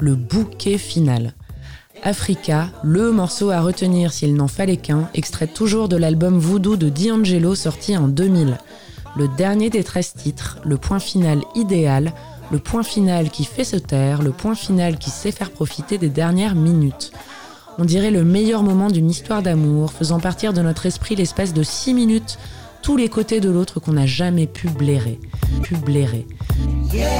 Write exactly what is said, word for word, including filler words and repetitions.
le bouquet final. Africa, le morceau à retenir s'il n'en fallait qu'un, extrait toujours de l'album Voodoo de D'Angelo sorti en deux mille. Le dernier des treize titres, le point final idéal, le point final qui fait se taire, le point final qui sait faire profiter des dernières minutes. On dirait le meilleur moment d'une histoire d'amour, faisant partir de notre esprit l'espace de six minutes, tous les côtés de l'autre qu'on n'a jamais pu blairer. Pu blairer. Yeah.